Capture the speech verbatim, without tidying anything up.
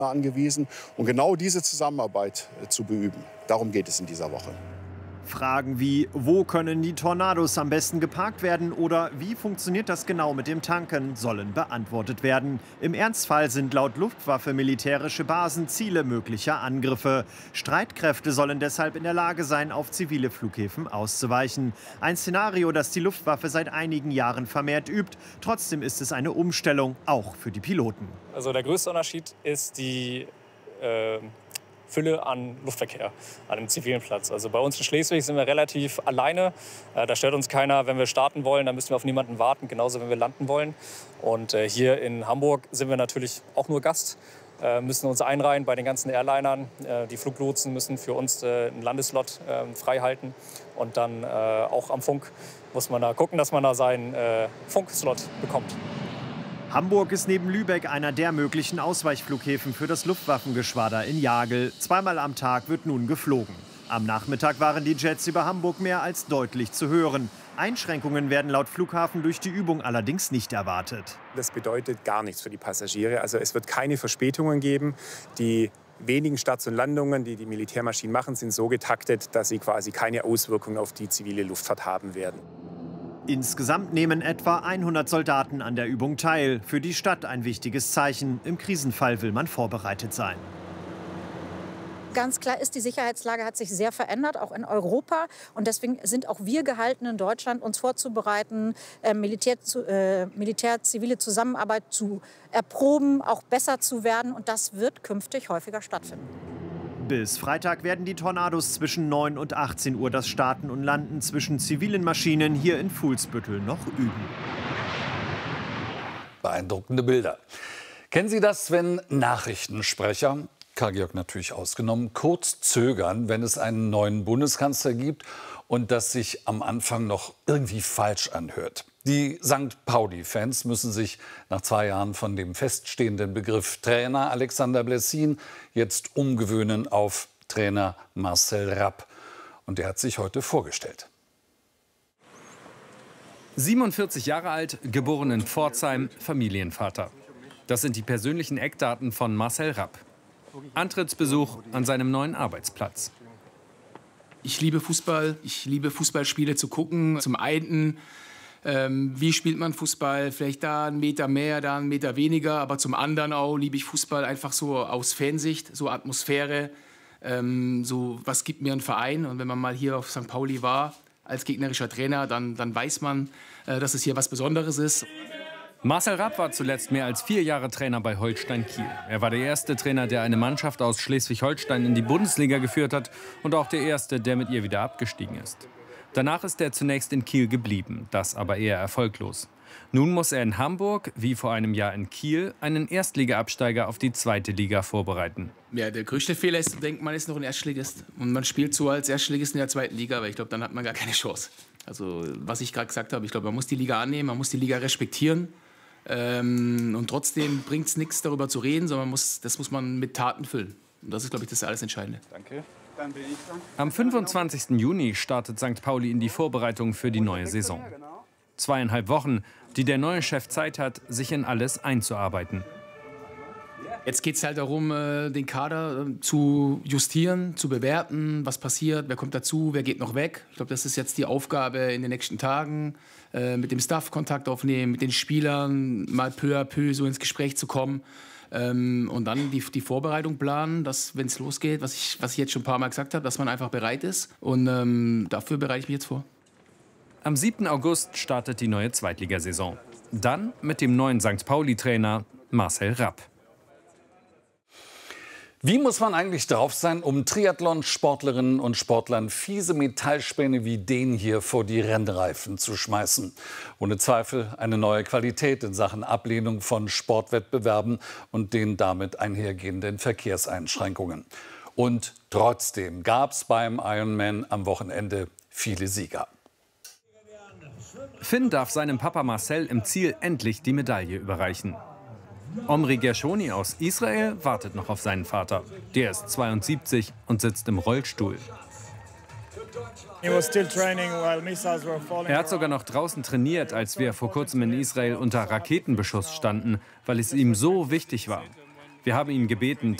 angewiesen. Und genau diese Zusammenarbeit zu beüben, darum geht es in dieser Woche. Fragen wie, wo können die Tornados am besten geparkt werden oder wie funktioniert das genau mit dem Tanken, sollen beantwortet werden. Im Ernstfall sind laut Luftwaffe militärische Basen Ziele möglicher Angriffe. Streitkräfte sollen deshalb in der Lage sein, auf zivile Flughäfen auszuweichen. Ein Szenario, das die Luftwaffe seit einigen Jahren vermehrt übt. Trotzdem ist es eine Umstellung, auch für die Piloten. Also der größte Unterschied ist die äh Fülle an Luftverkehr an einem zivilen Platz. Also bei uns in Schleswig sind wir relativ alleine. Da stört uns keiner. Wenn wir starten wollen, dann müssen wir auf niemanden warten. Genauso, wenn wir landen wollen. Und hier in Hamburg sind wir natürlich auch nur Gast. Müssen uns einreihen bei den ganzen Airlinern. Die Fluglotsen müssen für uns einen Landeslot frei halten. Und dann auch am Funk muss man da gucken, dass man da seinen Funkslot bekommt. Hamburg ist neben Lübeck einer der möglichen Ausweichflughäfen für das Luftwaffengeschwader in Jagel. Zweimal am Tag wird nun geflogen. Am Nachmittag waren die Jets über Hamburg mehr als deutlich zu hören. Einschränkungen werden laut Flughafen durch die Übung allerdings nicht erwartet. Das bedeutet gar nichts für die Passagiere. Also es wird keine Verspätungen geben. Die wenigen Starts und Landungen, die die Militärmaschinen machen, sind so getaktet, dass sie quasi keine Auswirkungen auf die zivile Luftfahrt haben werden. Insgesamt nehmen etwa hundert Soldaten an der Übung teil. Für die Stadt ein wichtiges Zeichen. Im Krisenfall will man vorbereitet sein. Ganz klar ist, die Sicherheitslage hat sich sehr verändert, auch in Europa. Und deswegen sind auch wir gehalten, in Deutschland uns vorzubereiten, äh, Militär, äh, Militär-zivile Zusammenarbeit zu erproben, auch besser zu werden. Und das wird künftig häufiger stattfinden. Bis Freitag werden die Tornados zwischen neun und achtzehn Uhr das Starten und Landen zwischen zivilen Maschinen hier in Fuhlsbüttel noch üben. Beeindruckende Bilder. Kennen Sie das, wenn Nachrichtensprecher, Karl Georg natürlich ausgenommen, kurz zögern, wenn es einen neuen Bundeskanzler gibt und das sich am Anfang noch irgendwie falsch anhört? Die Sankt Pauli-Fans müssen sich nach zwei Jahren von dem feststehenden Begriff Trainer Alexander Blessin jetzt umgewöhnen auf Trainer Marcel Rapp. Und der hat sich heute vorgestellt. siebenundvierzig Jahre alt, geboren in Pforzheim, Familienvater. Das sind die persönlichen Eckdaten von Marcel Rapp. Antrittsbesuch an seinem neuen Arbeitsplatz. Ich liebe Fußball, ich liebe Fußballspiele zu gucken. Zum einen, ähm, wie spielt man Fußball? Vielleicht da einen Meter mehr, da einen Meter weniger. Aber zum anderen auch liebe ich Fußball einfach so aus Fansicht, so Atmosphäre. Ähm, so, was gibt mir ein Verein? Und wenn man mal hier auf Sankt Pauli war als gegnerischer Trainer, dann, dann weiß man, äh, dass es hier was Besonderes ist. Marcel Rapp war zuletzt mehr als vier Jahre Trainer bei Holstein Kiel. Er war der erste Trainer, der eine Mannschaft aus Schleswig-Holstein in die Bundesliga geführt hat und auch der erste, der mit ihr wieder abgestiegen ist. Danach ist er zunächst in Kiel geblieben, das aber eher erfolglos. Nun muss er in Hamburg, wie vor einem Jahr in Kiel, einen Erstliga-Absteiger auf die zweite Liga vorbereiten. Ja, der größte Fehler ist zu denken, man ist noch ein Erstligist und man spielt so als Erstligist in der zweiten Liga, aber ich glaube, dann hat man gar keine Chance. Also was ich gerade gesagt habe, ich glaube, man muss die Liga annehmen, man muss die Liga respektieren. Ähm, und trotzdem bringt es nichts, darüber zu reden, sondern muss, das muss man mit Taten füllen. Und das ist, glaube ich, das alles Entscheidende. Danke. Dann bin ich dran. Am fünfundzwanzigsten Juni startet Sankt Pauli in die Vorbereitung für die neue Saison. Zweieinhalb Wochen, die der neue Chef Zeit hat, sich in alles einzuarbeiten. Jetzt geht es halt darum, den Kader zu justieren, zu bewerten, was passiert, wer kommt dazu, wer geht noch weg. Ich glaube, das ist jetzt die Aufgabe in den nächsten Tagen, mit dem Staff Kontakt aufnehmen, mit den Spielern mal peu à peu so ins Gespräch zu kommen und dann die, die Vorbereitung planen, dass, wenn es losgeht, was ich, was ich jetzt schon ein paar Mal gesagt habe, dass man einfach bereit ist. Und ähm, dafür bereite ich mich jetzt vor. Am siebten August startet die neue Zweitligasaison. Dann mit dem neuen Sankt Pauli-Trainer Marcel Rapp. Wie muss man eigentlich drauf sein, um Triathlon-Sportlerinnen und Sportlern fiese Metallspäne wie den hier vor die Rennreifen zu schmeißen? Ohne Zweifel eine neue Qualität in Sachen Ablehnung von Sportwettbewerben und den damit einhergehenden Verkehrseinschränkungen. Und trotzdem gab es beim Ironman am Wochenende viele Sieger. Finn darf seinem Papa Marcel im Ziel endlich die Medaille überreichen. Omri Gershoni aus Israel wartet noch auf seinen Vater. Der ist zweiundsiebzig und sitzt im Rollstuhl. Er hat sogar noch draußen trainiert, als wir vor kurzem in Israel unter Raketenbeschuss standen, weil es ihm so wichtig war. Wir haben ihn gebeten,